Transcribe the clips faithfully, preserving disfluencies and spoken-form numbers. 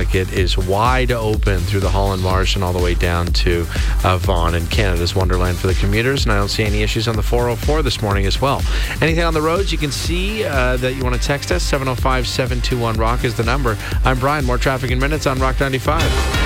like it is wide open through the Holland Marsh and all the way down to uh, Vaughan and Canada's Wonderland for the commuters. And I don't see any issues on the four oh four this morning as well. Anything on the roads you can see uh, that you want to text us? seven oh five, seven two one, rock is the number. I'm Brian. More traffic in minutes on Rock ninety-five.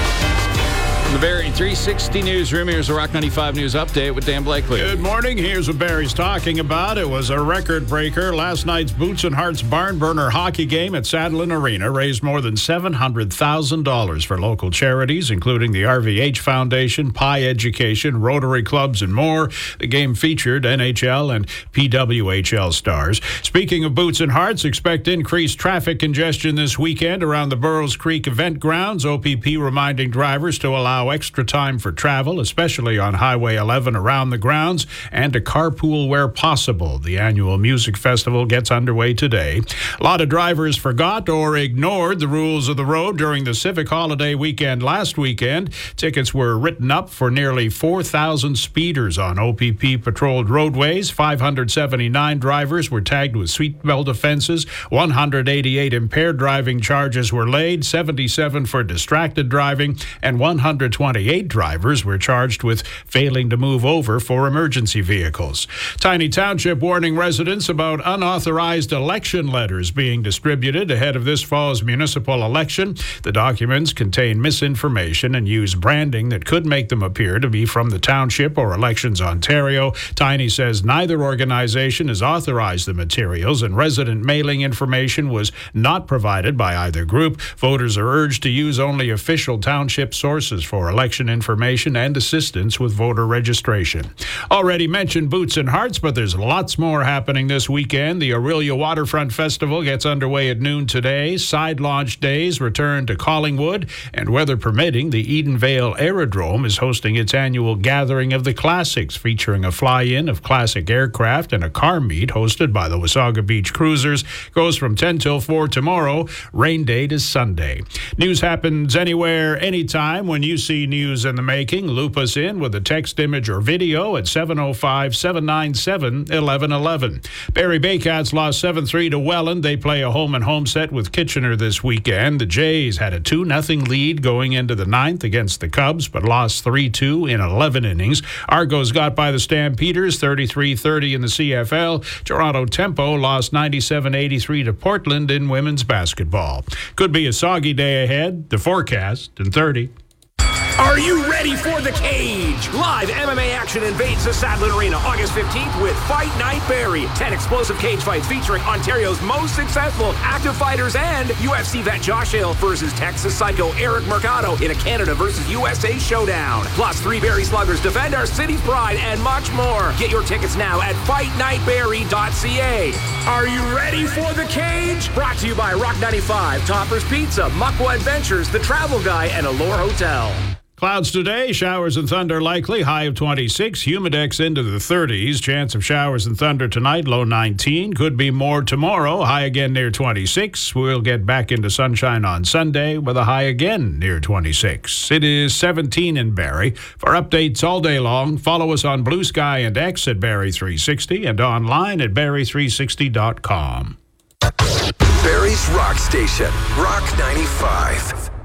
In the Barrie three sixty newsroom, here's a Rock ninety-five News Update with Dan Blakely. Good morning. Here's what Barrie's talking about. It was a record breaker. Last night's Boots and Hearts barn burner hockey game at Sadlin Arena raised more than seven hundred thousand dollars for local charities, including the R V H Foundation, Pi Education, Rotary Clubs, and more. The game featured N H L and P W H L stars. Speaking of Boots and Hearts, expect increased traffic congestion this weekend around the Burrows Creek event grounds. O P P reminding drivers to allow extra time for travel, especially on Highway eleven around the grounds, and to carpool where possible. The annual music festival gets underway today. A lot of drivers forgot or ignored the rules of the road during the Civic Holiday weekend last weekend. Tickets were written up for nearly four thousand speeders on O P P-patrolled roadways. five hundred seventy-nine drivers were tagged with seatbelt offenses. one hundred eighty-eight impaired driving charges were laid, seventy-seven for distracted driving, and one hundred twenty-eight drivers were charged with failing to move over for emergency vehicles. Tiny Township warning residents about unauthorized election letters being distributed ahead of this fall's municipal election. The documents contain misinformation and use branding that could make them appear to be from the township or Elections Ontario. Tiny says neither organization has authorized the materials, and resident mailing information was not provided by either group. Voters are urged to use only official township sources for election information and assistance with voter registration. Already mentioned Boots and Hearts, but there's lots more happening this weekend. The Aurelia Waterfront Festival gets underway at noon today. Side launch days return to Collingwood, and weather permitting, the Edenvale Aerodrome is hosting its annual Gathering of the Classics, featuring a fly-in of classic aircraft and a car meet hosted by the Wasaga Beach Cruisers. Goes from ten till four tomorrow. Rain date is Sunday. News happens anywhere, anytime. When you see news in the making, loop us in with a text, image, or video at seven oh five, seven nine seven, one one one one. Barrie Baycats lost seven three to Welland. They play a home-and-home set with Kitchener this weekend. The Jays had a two nothing lead going into the ninth against the Cubs, but lost three two in eleven innings. Argos got by the Stampeders thirty-three thirty in the C F L. Toronto Tempo lost ninety-seven eighty-three to Portland in women's basketball. Could be a soggy day ahead. The forecast in thirty. Are you ready for the cage? Live M M A action invades the Sadlin Arena August fifteenth with Fight Night Barrie. ten explosive cage fights featuring Ontario's most successful active fighters and U F C vet Josh Hill versus Texas Psycho Eric Mercado in a Canada versus U S A showdown. Plus, three Barrie sluggers defend our city's pride and much more. Get your tickets now at fight night barrie dot c a. Are you ready for the cage? Brought to you by Rock ninety-five, Toppers Pizza, Muckwa Adventures, The Travel Guy, and Allure Hotel. Clouds today, showers and thunder likely, high of twenty-six, humidex into the thirties, chance of showers and thunder tonight, low nineteen, could be more tomorrow, high again near twenty-six. We'll get back into sunshine on Sunday with a high again near twenty-six. It is seventeen in Barrie. For updates all day long, follow us on Blue Sky and X at Barrie three sixty and online at barrie three sixty dot com. Barrie's Rock Station, Rock ninety-five.